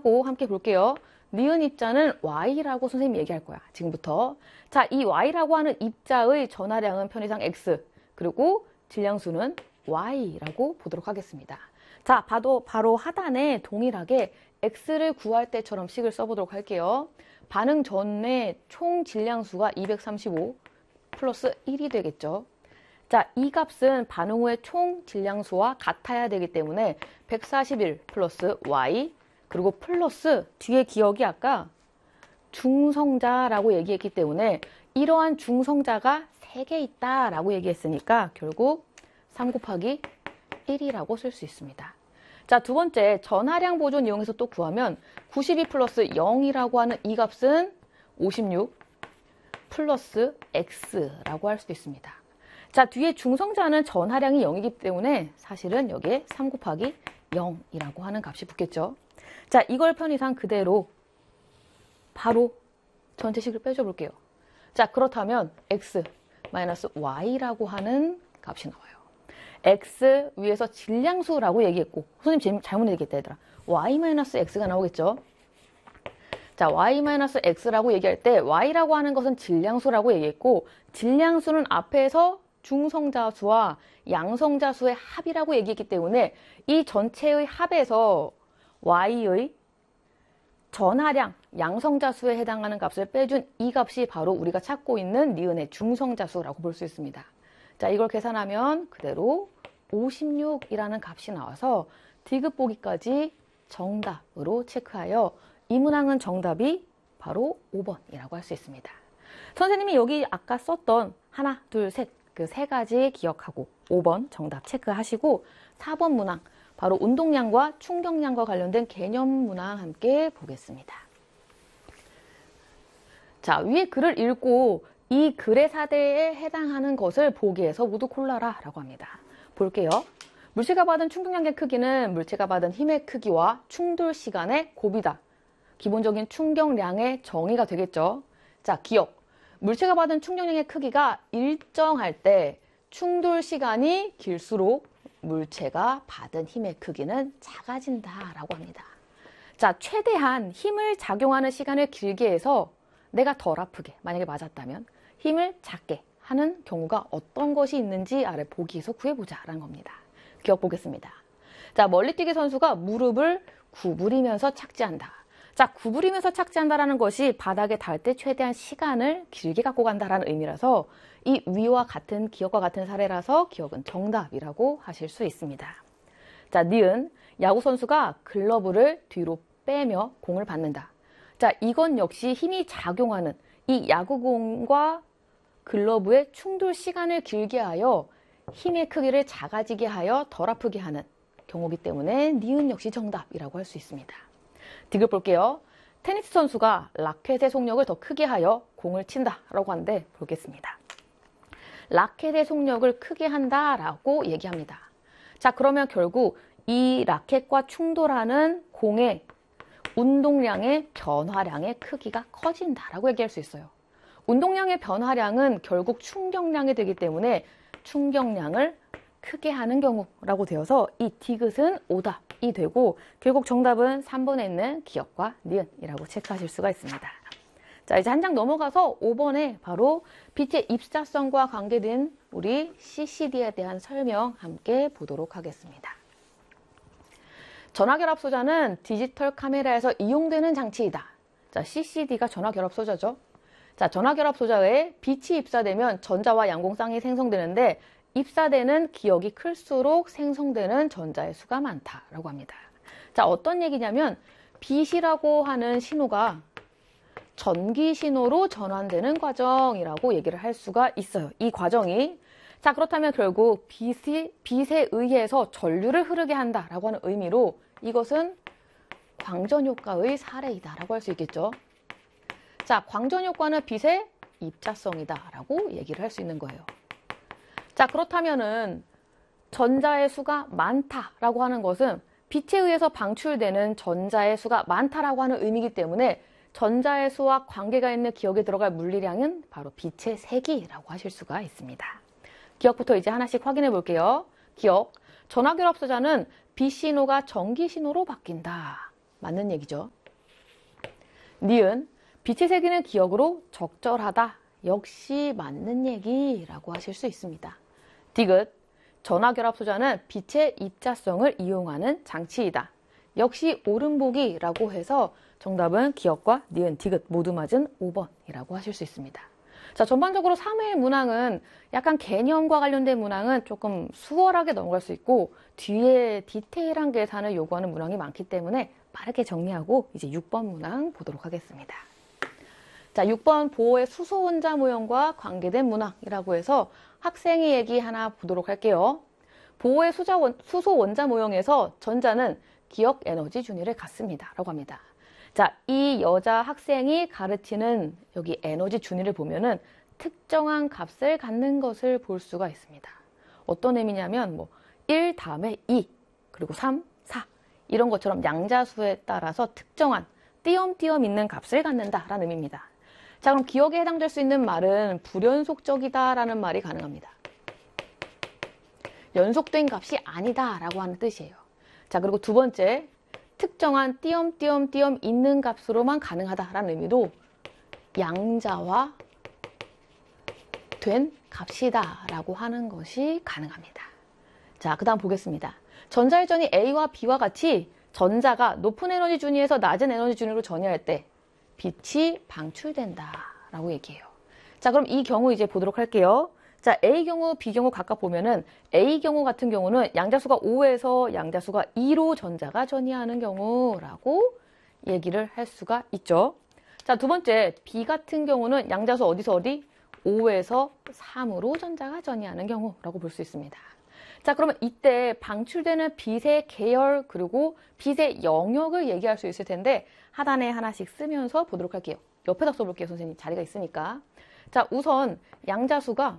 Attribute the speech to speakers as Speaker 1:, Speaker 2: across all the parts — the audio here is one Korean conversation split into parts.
Speaker 1: 하고 함께 볼게요. 니은 입자는 Y라고 선생님이 얘기할 거야. 지금부터. 자, 이 Y라고 하는 입자의 전하량은 편의상 X, 그리고 질량수는 Y라고 보도록 하겠습니다. 자, 바로 하단에 동일하게 X를 구할 때처럼 식을 써보도록 할게요. 반응 전에 총 질량수가 235 플러스 1이 되겠죠. 자, 이 값은 반응 후의 총 질량수와 같아야 되기 때문에 141 플러스 Y, 그리고 플러스 뒤에 기억이 아까 중성자라고 얘기했기 때문에 이러한 중성자가 3개 있다라고 얘기했으니까 결국 3 곱하기 1이라고 쓸 수 있습니다. 자, 두 번째 전하량 보존 이용해서 또 구하면 92 플러스 0이라고 하는 이 값은 56 플러스 X라고 할 수도 있습니다. 자, 뒤에 중성자는 전하량이 0이기 때문에 사실은 여기에 3 곱하기 0이라고 하는 값이 붙겠죠. 자, 이걸 편의상 그대로 바로 전체식을 빼줘 볼게요. 자, 그렇다면 X 마이너스 Y라고 하는 값이 나와요. X 위에서 질량수라고 얘기했고, 선생님 잘못 얘기했다 얘들아. Y 마이너스 X가 나오겠죠. 자, Y 마이너스 X라고 얘기할 때 Y라고 하는 것은 질량수라고 얘기했고, 질량수는 앞에서 중성자수와 양성자수의 합이라고 얘기했기 때문에 이 전체의 합에서 Y의 전하량, 양성자수에 해당하는 값을 빼준 이 값이 바로 우리가 찾고 있는 니은의 중성자수라고 볼 수 있습니다. 자, 이걸 계산하면 그대로 56이라는 값이 나와서 디귿 보기까지 정답으로 체크하여 이 문항은 정답이 바로 5번이라고 할 수 있습니다. 선생님이 여기 아까 썼던 하나, 둘, 셋, 그 세 가지 기억하고 5번 정답 체크하시고 4번 문항, 바로 운동량과 충격량과 관련된 개념 문항 함께 보겠습니다. 자, 위에 글을 읽고 이 글의 사대에 해당하는 것을 보기에서 모두 골라라 라고 합니다. 볼게요. 물체가 받은 충격량의 크기는 물체가 받은 힘의 크기와 충돌 시간의 곱이다. 기본적인 충격량의 정의가 되겠죠. 자, 기억. 물체가 받은 충격량의 크기가 일정할 때 충돌 시간이 길수록 물체가 받은 힘의 크기는 작아진다라고 합니다. 자, 최대한 힘을 작용하는 시간을 길게 해서 내가 덜 아프게, 만약에 맞았다면 힘을 작게 하는 경우가 어떤 것이 있는지 아래 보기에서 구해보자라는 겁니다. 기억 보겠습니다. 자, 멀리뛰기 선수가 무릎을 구부리면서 착지한다. 자, 구부리면서 착지한다라는 것이 바닥에 닿을 때 최대한 시간을 길게 갖고 간다라는 의미라서 이 위와 같은 기억과 같은 사례라서 기억은 정답이라고 하실 수 있습니다. 자, 니은. 야구 선수가 글러브를 뒤로 빼며 공을 받는다. 자, 이건 역시 힘이 작용하는 이 야구공과 글러브의 충돌 시간을 길게 하여 힘의 크기를 작아지게 하여 덜 아프게 하는 경우이기 때문에 니은 역시 정답이라고 할 수 있습니다. 디귿 볼게요. 테니스 선수가 라켓의 속력을 더 크게 하여 공을 친다라고 하는데 보겠습니다. 라켓의 속력을 크게 한다라고 얘기합니다. 자, 그러면 결국 이 라켓과 충돌하는 공의 운동량의 변화량의 크기가 커진다라고 얘기할 수 있어요. 운동량의 변화량은 결국 충격량이 되기 때문에 충격량을 크게 하는 경우라고 되어서 이 디귿은 오답이 되고 결국 정답은 3번에 있는 기억과 니은이라고 체크하실 수가 있습니다. 자, 이제 한 장 넘어가서 5번에 바로 빛의 입사성과 관계된 우리 CCD에 대한 설명 함께 보도록 하겠습니다. 전화결합소자는 디지털 카메라에서 이용되는 장치이다. 자, CCD가 전화결합소자죠. 자, 전화결합소자에 빛이 입사되면 전자와 양공쌍이 생성되는데 입사되는 기억이 클수록 생성되는 전자의 수가 많다라고 합니다. 자, 어떤 얘기냐면 빛이라고 하는 신호가 전기 신호로 전환되는 과정이라고 얘기를 할 수가 있어요. 이 과정이. 자, 그렇다면 결국 빛에 의해서 전류를 흐르게 한다라고 하는 의미로 이것은 광전효과의 사례이다라고 할 수 있겠죠. 자, 광전효과는 빛의 입자성이다라고 얘기를 할 수 있는 거예요. 자, 그렇다면은 전자의 수가 많다라고 하는 것은 빛에 의해서 방출되는 전자의 수가 많다라고 하는 의미이기 때문에 전자의 수와 관계가 있는 기억에 들어갈 물리량은 바로 빛의 세기라고 하실 수가 있습니다. 기억부터 이제 하나씩 확인해 볼게요. 기억. 전화결합소자는 빛 신호가 전기 신호로 바뀐다. 맞는 얘기죠. 니은, 빛의 세기는 기억으로 적절하다. 역시 맞는 얘기라고 하실 수 있습니다. 디귿, 전화결합소자는 빛의 입자성을 이용하는 장치이다. 역시 옳은 보기라고 해서 정답은 기억과 니은, 디귿 모두 맞은 5번이라고 하실 수 있습니다. 자, 전반적으로 3회 문항은 약간 개념과 관련된 문항은 조금 수월하게 넘어갈 수 있고 뒤에 디테일한 계산을 요구하는 문항이 많기 때문에 빠르게 정리하고 이제 6번 문항 보도록 하겠습니다. 자, 6번 보호의 수소 원자 모형과 관계된 문항이라고 해서 학생의 얘기 하나 보도록 할게요. 보호의 수소 원자 모형에서 전자는 기억 에너지 준위를 갖습니다. 라고 합니다. 자, 이 여자 학생이 가르치는 여기 에너지 준위를 보면은 특정한 값을 갖는 것을 볼 수가 있습니다. 어떤 의미냐면 1 다음에 2 그리고 3, 4 이런 것처럼 양자수에 따라서 특정한 띄엄띄엄 있는 값을 갖는다라는 의미입니다. 자, 그럼 기억에 해당될 수 있는 말은 불연속적이다라는 말이 가능합니다. 연속된 값이 아니다라고 하는 뜻이에요. 자, 그리고 두 번째, 특정한 띄엄띄엄 있는 값으로만 가능하다라는 의미로 양자화 된 값이다라고 하는 것이 가능합니다. 자, 그 다음 보겠습니다. 전자일전이 A와 B와 같이 전자가 높은 에너지 준위에서 낮은 에너지 준위로 전이할 때 빛이 방출된다라고 얘기해요. 자, 그럼 이 경우 이제 보도록 할게요. 자, A 경우, B 경우 각각 보면은 A 경우 같은 경우는 양자수가 5에서 양자수가 2로 전자가 전이하는 경우라고 얘기를 할 수가 있죠. 자, 두 번째 B 같은 경우는 양자수 어디서 어디? 5에서 3으로 전자가 전이하는 경우라고 볼 수 있습니다. 자, 그러면 이때 방출되는 빛의 계열 그리고 빛의 영역을 얘기할 수 있을 텐데 하단에 하나씩 쓰면서 보도록 할게요. 옆에다 써볼게요, 선생님. 자리가 있으니까. 자, 우선 양자수가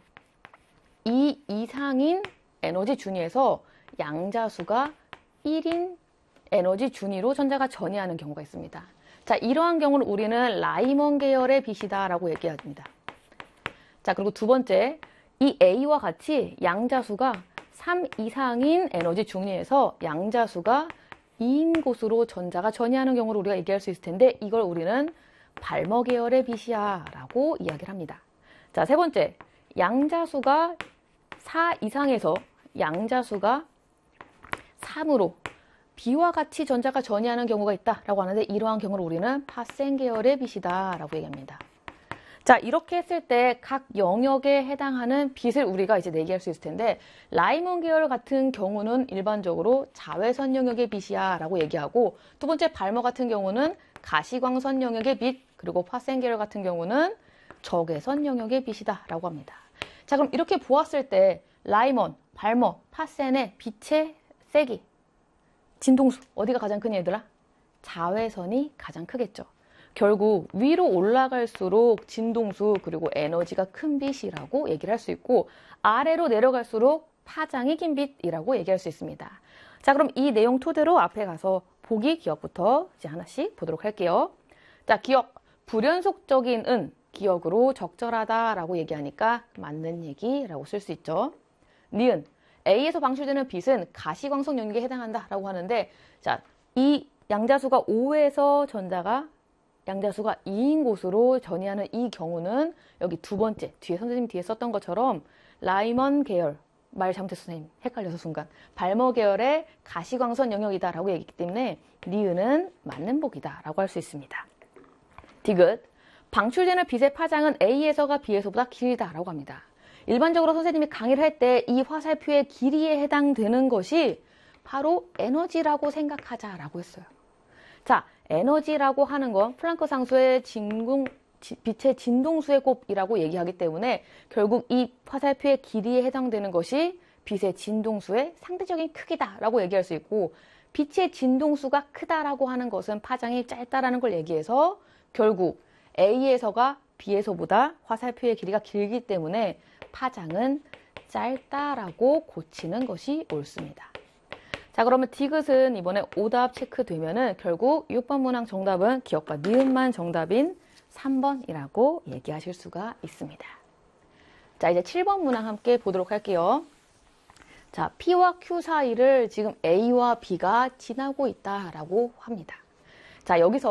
Speaker 1: 2 이상인 에너지 준위에서 양자수가 1인 에너지 준위로 전자가 전이하는 경우가 있습니다. 자, 이러한 경우는 우리는 라이먼 계열의 빛이다라고 얘기합니다. 자, 그리고 두 번째, 이 A와 같이 양자수가 3 이상인 에너지 준위에서 양자수가 2인 곳으로 전자가 전이하는 경우를 우리가 얘기할 수 있을 텐데 이걸 우리는 발머 계열의 빛이야 라고 이야기를 합니다. 자, 세 번째, 양자수가 4 이상에서 양자수가 3으로 B와 같이 전자가 전이하는 경우가 있다라고 하는데 이러한 경우를 우리는 파생 계열의 빛이다라고 얘기합니다. 자, 이렇게 했을 때 각 영역에 해당하는 빛을 우리가 이제 내기할 수 있을 텐데 라이먼 계열 같은 경우는 일반적으로 자외선 영역의 빛이야 라고 얘기하고 두 번째 발머 같은 경우는 가시광선 영역의 빛 그리고 파생 계열 같은 경우는 적외선 영역의 빛이다 라고 합니다. 자, 그럼 이렇게 보았을 때 라이먼, 발머, 파센의 빛의 세기, 진동수 어디가 가장 큰 얘들아? 자외선이 가장 크겠죠. 결국 위로 올라갈수록 진동수 그리고 에너지가 큰 빛이라고 얘기를 할 수 있고 아래로 내려갈수록 파장이 긴 빛이라고 얘기할 수 있습니다. 자, 그럼 이 내용 토대로 앞에 가서 보기 기억부터 이제 하나씩 보도록 할게요. 자, 기억, 불연속적인 은 기억으로 적절하다라고 얘기하니까 맞는 얘기라고 쓸 수 있죠. 니은, A에서 방출되는 빛은 가시광선 영역에 해당한다라고 하는데 자, 이 양자수가 5에서 양자수가 2인 곳으로 전이하는 이 경우는 여기 두 번째, 뒤에 선생님 뒤에 썼던 것처럼 라이먼 계열, 말 잘못했어 선생님, 헷갈려서 순간 발머 계열의 가시광선 영역이다라고 얘기했기 때문에 니은은 맞는 보기다라고 할 수 있습니다. 디귿, 방출되는 빛의 파장은 A에서가 B에서보다 길다라고 합니다. 일반적으로 선생님이 강의를 할 때 이 화살표의 길이에 해당되는 것이 바로 에너지라고 생각하자라고 했어요. 자, 에너지라고 하는 건 플랑크 상수의 빛의 진동수의 곱이라고 얘기하기 때문에 결국 이 화살표의 길이에 해당되는 것이 빛의 진동수의 상대적인 크기다라고 얘기할 수 있고 빛의 진동수가 크다라고 하는 것은 파장이 짧다라는 걸 얘기해서 결국 A에서가 B에서보다 화살표의 길이가 길기 때문에 파장은 짧다라고 고치는 것이 옳습니다. 자, 그러면 디귿은 이번에 오답 체크되면은 결국 6번 문항 정답은 기억과 니은만 정답인 3번이라고 얘기하실 수가 있습니다. 자, 이제 7번 문항 함께 보도록 할게요. 자, P와 Q 사이를 지금 A와 B가 지나고 있다라고 합니다. 자, 여기서